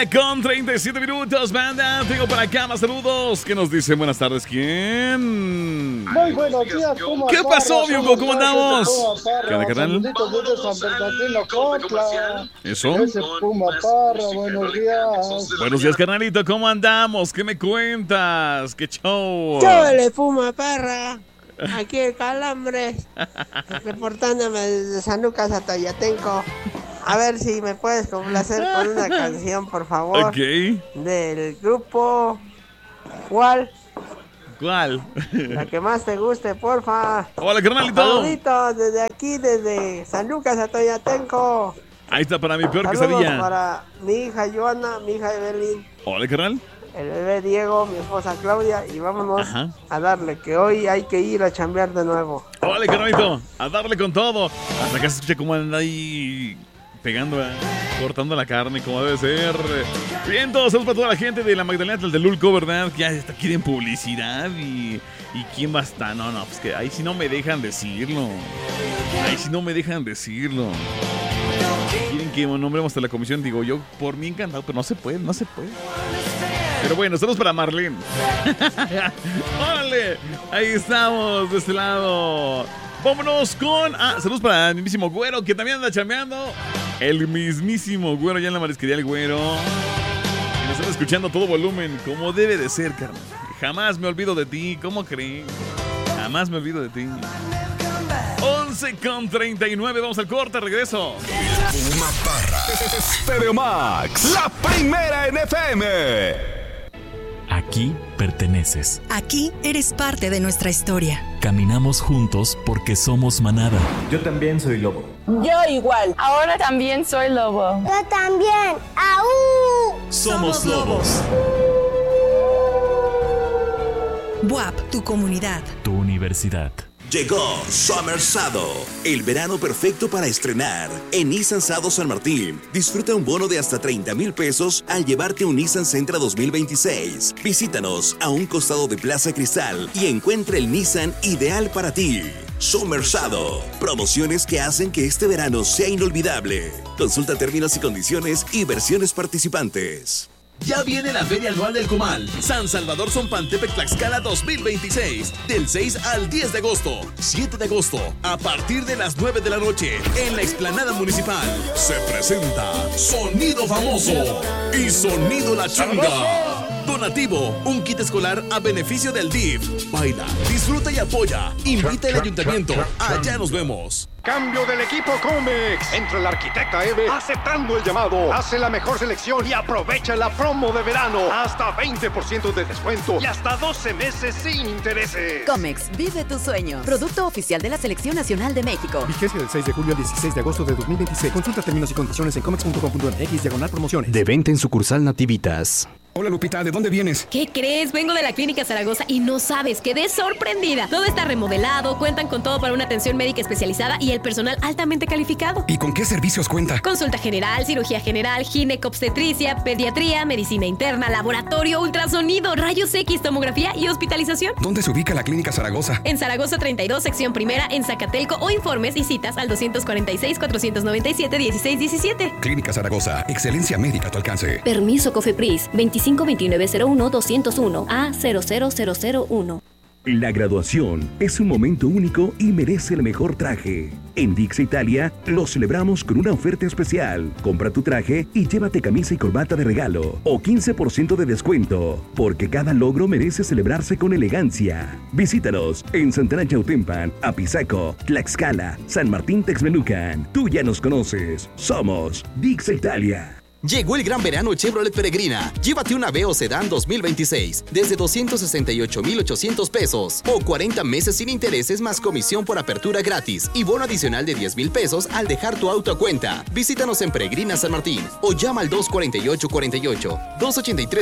1:37, banda. Tengo para acá más saludos. ¿Qué nos dicen? Buenas tardes. ¿Quién? Muy buenos días, Puma. ¿Qué pasó, Diego? ¿Cómo andamos? ¿Qué onda, carnal? Eso. Puma Parra, buenos días. Buenos días, carnalito. ¿Cómo andamos? ¿Qué me cuentas? ¿Qué show? ¡Chole, Puma Parra! Aquí el Calambres, reportándome desde San Lucas a Toyatenco. A ver si me puedes complacer con una canción, por favor. Ok. Del grupo. ¿Cuál? La que más te guste, porfa. Hola, carnalito. Saluditos desde aquí, desde San Lucas a Toyatenco. Ahí está para mi peor Saludos pesadilla. para mi hija Joana, mi hija Evelyn, Hola, carnal. el bebé Diego, mi esposa Claudia, y vámonos a darle, que hoy hay que ir a chambear de nuevo. Hola, carnalito. A darle con todo. Hasta acá se escucha cómo anda ahí pegando, cortando la carne como debe ser. Bien, todos saludos para toda la gente de la Magdalena Tlatelolco, ¿verdad? Que ya está aquí en publicidad y quién va a estar. No, pues que ahí sí no me dejan decirlo. Quieren que nombremos hasta la comisión, digo yo, por mí encantado, pero no se puede. Pero bueno, saludos para Marlene. ¡Órale! Ahí estamos, de este lado. Vámonos con... saludos para el mismísimo Güero, que también anda chambeando. El mismísimo Güero, ya en la marisquería El Güero. Y nos están escuchando a todo volumen, como debe de ser, carnal. Jamás me olvido de ti, ¿cómo creen? Jamás me olvido de ti. 11:39, vamos al corte, regreso. Puma Parra. Stereo Max, la primera en FM. Aquí perteneces. Aquí eres parte de nuestra historia. Caminamos juntos porque somos manada. Yo también soy lobo. Yo igual. Ahora también soy lobo. Yo también. ¡Aú! Somos lobos. BUAP, tu comunidad. Tu universidad. Llegó Summer Sado, el verano perfecto para estrenar. En Nissan Sado San Martín, disfruta un bono de hasta 30,000 pesos al llevarte un Nissan Sentra 2026. Visítanos a un costado de Plaza Cristal y encuentra el Nissan ideal para ti. Summer Sado, promociones que hacen que este verano sea inolvidable. Consulta términos y condiciones y versiones participantes. Ya viene la Feria Anual del Comal, San Salvador Zompantepec Tlaxcala 2026, del 6 al 10 de agosto, 7 de agosto, a partir de las 9 de la noche, en la explanada municipal, se presenta Sonido Famoso y Sonido La Changa. Donativo, un kit escolar a beneficio del DIF. Baila, disfruta y apoya. Invita al ayuntamiento. Allá nos vemos. Cambio del equipo Comex. Entra la arquitecta Eve aceptando el llamado. Hace la mejor selección y aprovecha la promo de verano. Hasta 20% de descuento y hasta 12 meses sin intereses. Comex, vive tu sueño. Producto oficial de la Selección Nacional de México. Vigencia del 6 de julio al 16 de agosto de 2026. Consulta términos y condiciones en comex.com.mx/promociones. De venta en sucursal Nativitas. Hola Lupita, ¿de dónde vienes? ¿Qué crees? Vengo de la Clínica Zaragoza y no sabes, quedé sorprendida. Todo está remodelado, cuentan con todo para una atención médica especializada y el personal altamente calificado. ¿Y con qué servicios cuenta? Consulta general, cirugía general, ginecobstetricia, pediatría, medicina interna, laboratorio, ultrasonido, rayos X, tomografía y hospitalización. ¿Dónde se ubica la Clínica Zaragoza? En Zaragoza 32, sección primera, en Zacatelco, o informes y citas al 246-497-1617. Clínica Zaragoza, excelencia médica a tu alcance. Permiso COFEPRIS 252901-201 A00001. La graduación es un momento único y merece el mejor traje. En Dix Italia lo celebramos con una oferta especial. Compra tu traje y llévate camisa y corbata de regalo o 15% de descuento, porque cada logro merece celebrarse con elegancia. Visítanos en Santana Chautempan, Apizaco, Tlaxcala, San Martín Texmelucan. Tú ya nos conoces. Somos Dix Italia. Llegó el gran verano Chevrolet Peregrina. Llévate una Aveo Sedán 2026 desde 268,800 pesos o 40 meses sin intereses más comisión por apertura gratis y bono adicional de 10,000 pesos al dejar tu auto a cuenta. Visítanos en Peregrina San Martín o llama al 248-48,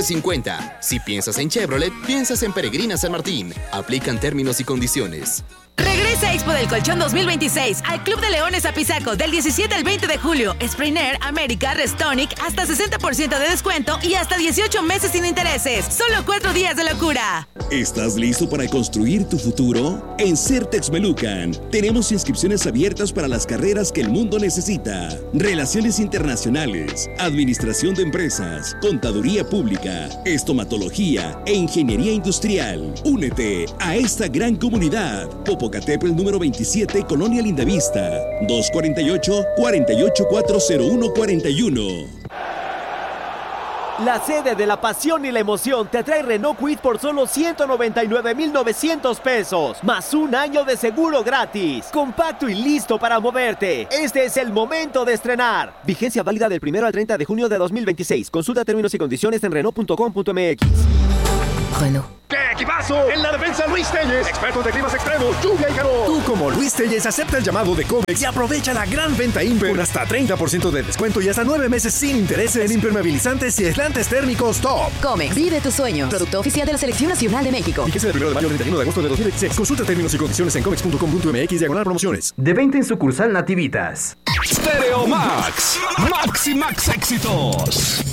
283-50. Si piensas en Chevrolet, piensas en Peregrina San Martín. Aplican términos y condiciones. Regresa Expo del Colchón 2026 al Club de Leones Apizaco del 17 al 20 de julio. Spriner, América, Restonic, hasta 60% de descuento y hasta 18 meses sin intereses. Solo 4 días de locura. ¿Estás listo para construir tu futuro? En Certex Melucan tenemos inscripciones abiertas para las carreras que el mundo necesita. Relaciones internacionales, administración de empresas, contaduría pública, estomatología e ingeniería industrial. Únete a esta gran comunidad. Popocatépetl número 27, Colonia Lindavista, 248-4840141. La sede de la pasión y la emoción te trae Renault Kwid por solo 199,900 pesos, más un año de seguro gratis. Compacto y listo para moverte. Este es el momento de estrenar. Vigencia válida del 1 al 30 de junio de 2026. Consulta términos y condiciones en Renault.com.mx. Renault. ¡Qué equipazo! En la defensa, Luis Telles, experto de climas extremos, lluvia y calor. Tú, como Luis Telles, acepta el llamado de Comex y aprovecha la gran venta Imper con hasta 30% de descuento y hasta 9 meses sin intereses en impermeabilizantes y aislantes térmicos top. Comex, vive tus sueños. Producto oficial de la Selección Nacional de México. Fíjese del 1 de mayo al 31 de agosto de 2026. Consulta términos y condiciones en comex.com.mx/promociones. De venta en sucursal Nativitas. Stereo Max. Max y Max éxitos.